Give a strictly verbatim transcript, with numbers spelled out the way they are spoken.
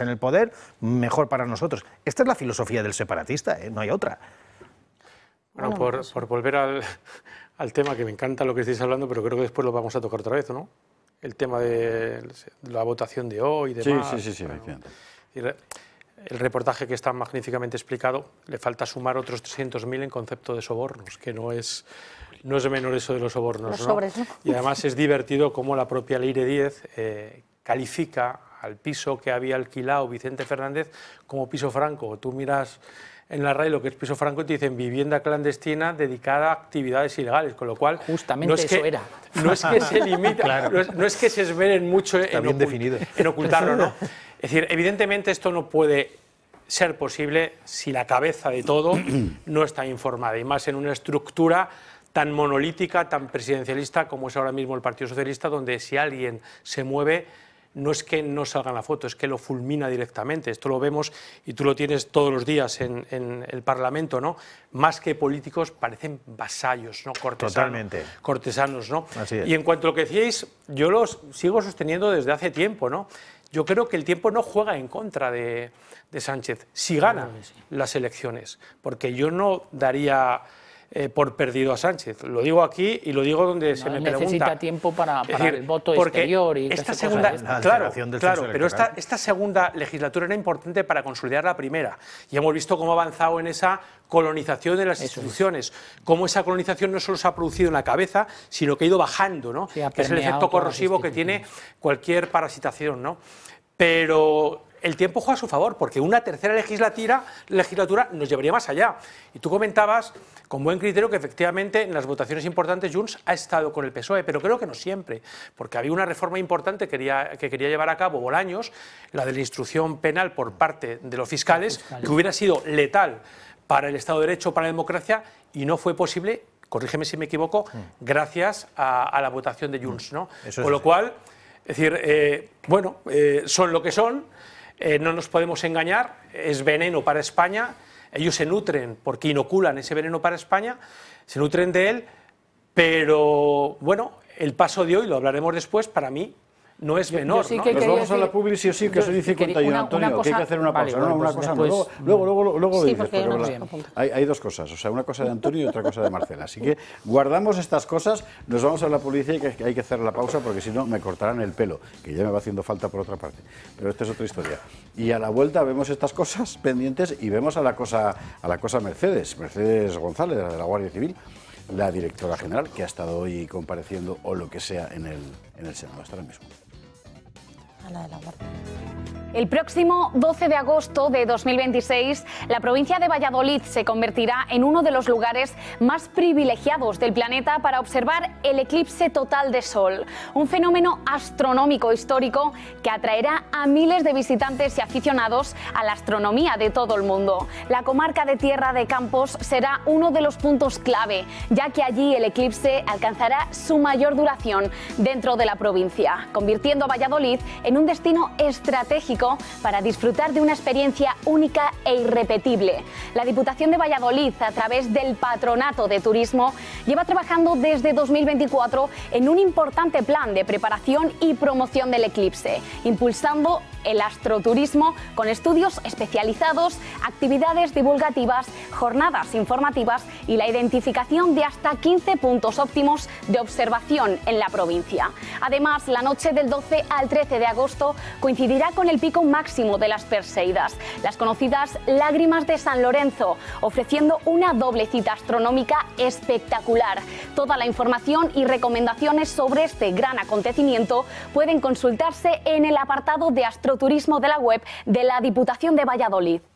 en el poder, mejor para nosotros. Esta es la filosofía del separatista, ¿eh? No hay otra. Bueno, por, por volver al, al tema, que me encanta lo que estáis hablando, pero creo que después lo vamos a tocar otra vez, ¿no? El tema de la votación de hoy y demás. Sí, sí, sí, sí. Bueno, el reportaje que está magníficamente explicado, le falta sumar otros trescientos mil en concepto de sobornos, que no es, no es menor eso de los sobornos. Los ¿no? sobres, ¿no? Y además es divertido cómo la propia Leire Díez eh, califica al piso que había alquilado Vicente Fernández como piso franco. Tú miras en la R A E lo que es piso franco y te dicen vivienda clandestina dedicada a actividades ilegales, con lo cual justamente no es eso que, era. No es que se limita, Claro. no, es, no es que se esmeren mucho en, bien ocult, definido. en ocultarlo, ¿no? Es decir, evidentemente esto no puede ser posible si la cabeza de todo no está informada, y más en una estructura tan monolítica, tan presidencialista como es ahora mismo el Partido Socialista, donde si alguien se mueve, no es que no salga en la foto, es que lo fulmina directamente. Esto lo vemos y tú lo tienes todos los días en, en el Parlamento, ¿no? Más que políticos, parecen vasallos, ¿no? Cortesanos. Totalmente. Cortesanos, ¿no? Así es. Y en cuanto a lo que decíais, yo los sigo sosteniendo desde hace tiempo, ¿no? Yo creo que el tiempo no juega en contra de, de Sánchez, si gana las elecciones, porque yo no daría eh, por perdido a Sánchez. Lo digo aquí y lo digo donde no, se me necesita pregunta. Necesita tiempo para, para decir, el voto exterior y esta estas segunda, cosas. La claro, alteración del claro, censo pero esta, electoral. esta segunda legislatura era importante para consolidar la primera. Y hemos visto cómo ha avanzado en esa colonización de las Eso instituciones, es. Cómo esa colonización no solo se ha producido en la cabeza, sino que ha ido bajando, ¿no? Sí, ha que es el efecto corrosivo que tiene cualquier parasitación, ¿no? Pero el tiempo juega a su favor, porque una tercera legislatura, legislatura nos llevaría más allá. Y tú comentabas, con buen criterio, que efectivamente en las votaciones importantes Junts ha estado con el P S O E, pero creo que no siempre, porque había una reforma importante que quería, que quería llevar a cabo Bolaños, la de la instrucción penal por parte de los fiscales, fiscales. que hubiera sido letal para el Estado de Derecho, para la democracia, y no fue posible, corrígeme si me equivoco, mm. gracias a, a la votación de Junts, ¿no? Eso con es lo cual, es decir, eh, bueno, eh, son lo que son, eh, no nos podemos engañar, es veneno para España, ellos se nutren porque inoculan ese veneno para España, se nutren de él, pero bueno, el paso de hoy, lo hablaremos después, para mí no es menor. Yo sí ¿no? que Nos vamos decir, a la publi sí o sí, que soy cincuenta y uno, Antonio, una cosa, que hay que hacer una pausa. Vale, no, bueno, una pues cosa después, no. Luego, luego, luego, luego sí, dices, porque porque no la, hay, hay dos cosas, o sea, una cosa de Antonio y otra cosa de Marcela. Así que guardamos estas cosas, nos vamos a la publicidad y que hay que hacer la pausa porque si no me cortarán el pelo, que ya me va haciendo falta por otra parte. Pero esta es otra historia. Y a la vuelta vemos estas cosas pendientes y vemos a la cosa, a la cosa Mercedes, Mercedes González, de la Guardia Civil, la directora general, que ha estado hoy compareciendo o lo que sea en el, en el Senado. Hasta ahora mismo. La de la Guardia. El próximo doce de agosto de dos mil veintiséis, la provincia de Valladolid se convertirá en uno de los lugares más privilegiados del planeta para observar el eclipse total de Sol, un fenómeno astronómico histórico que atraerá a miles de visitantes y aficionados a la astronomía de todo el mundo. La comarca de Tierra de Campos será uno de los puntos clave, ya que allí el eclipse alcanzará su mayor duración dentro de la provincia, convirtiendo a Valladolid en un destino estratégico para disfrutar de una experiencia única e irrepetible. La Diputación de Valladolid, a través del Patronato de Turismo, lleva trabajando desde dos mil veinticuatro en un importante plan de preparación y promoción del eclipse, impulsando el astroturismo con estudios especializados, actividades divulgativas, jornadas informativas y la identificación de hasta quince puntos óptimos de observación en la provincia. Además, la noche del doce al trece de agosto coincidirá con el pico máximo de las Perseidas, las conocidas lágrimas de San Lorenzo, ofreciendo una doble cita astronómica espectacular. Toda la información y recomendaciones sobre este gran acontecimiento pueden consultarse en el apartado de astroturismo de la web de la Diputación de Valladolid.